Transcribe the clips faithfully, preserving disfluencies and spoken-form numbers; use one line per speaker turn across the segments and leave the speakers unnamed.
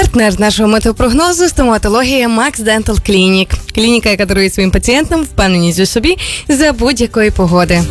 Партнер нашого метеопрогнозу – стоматологія Max Dental Clinic. Клініка, яка дарує своїм пацієнтам впевненість у собі за будь-якої погоди.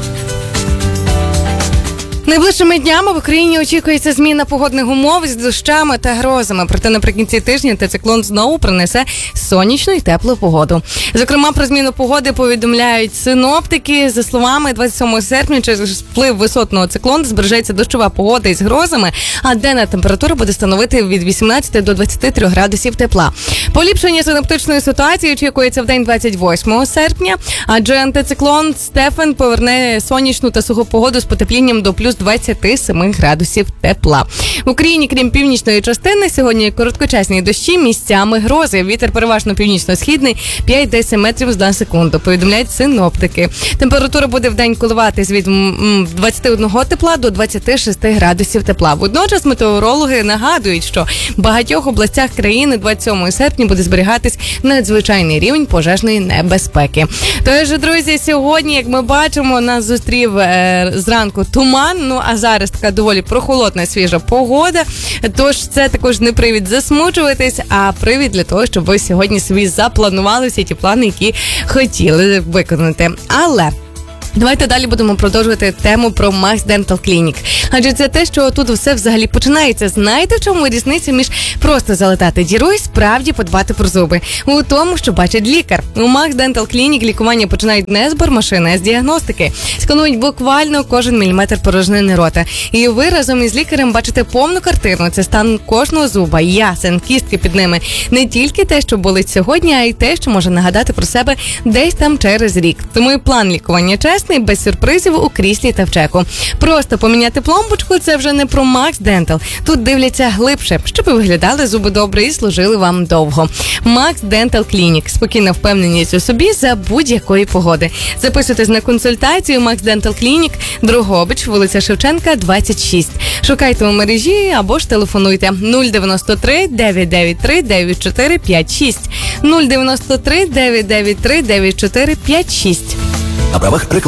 Найближчими днями в Україні очікується зміна погодних умов з дощами та грозами. Проте наприкінці тижня антициклон знову принесе сонячну і теплу погоду. Зокрема, про зміну погоди повідомляють синоптики. За словами, двадцять сьомого серпня через вплив висотного циклону збережеться дощова погода із грозами, а денна температура буде становити від вісімнадцяти до двадцяти трьох градусів тепла. Поліпшення синоптичної ситуації очікується в день двадцять восьмого серпня, адже антициклон Стефан поверне сонячну та суху погоду з потеплінням до плюс двадцять сім градусів тепла. В Україні, крім північної частини, сьогодні короткочасні дощі, місцями грози. Вітер переважно північно-східний п'ять-десять метрів на секунду, повідомляють синоптики. Температура буде вдень коливатись від двадцяти одного тепла до двадцяти шести градусів тепла. Водночас метеорологи нагадують, що в багатьох областях країни двадцять сьомого серпня буде зберігатись надзвичайний рівень пожежної небезпеки. Тож, друзі, сьогодні, як ми бачимо, нас зустрів е, зранку туман. Ну, а зараз така доволі прохолодна, свіжа погода. Тож це також не привід засмучуватись, а привід для того, щоб ви сьогодні собі запланували всі ті плани, які хотіли виконати. Але давайте далі будемо продовжувати тему про Max Dental Clinic. Адже це те, що тут все взагалі починається. Знаєте, в чому різниця між просто залатати діру і справді подбати про зуби? У тому, що бачить лікар. У Max Dental Clinic лікування починають не з бормашини, а з діагностики. Сканують буквально кожен міліметр порожнини рота. І ви разом із лікарем бачите повну картину. Це стан кожного зуба, ясен, кістки під ними. Не тільки те, що болить сьогодні, а й те, що може нагадати про себе десь там через рік. Тому і план лікування чесний, без сюрпризів у кріслі та в чеку. Просто поміняти пломбочку – це вже не про Max Dental. Тут дивляться глибше, щоб виглядали зуби добре і служили вам довго. Max Dental Clinic. Спокійна впевненість у собі за будь-якої погоди. Записуйтесь на консультацію Max Dental Clinic, Дрогобич, вулиця Шевченка, двадцять шість. Шукайте у мережі або ж телефонуйте нуль дев'яносто три дев'ять дев'ять три дев'ять чотири п'ять шість нуль дев'яносто три дев'ять дев'ять три дев'ять чотири п'ять шість.
На правах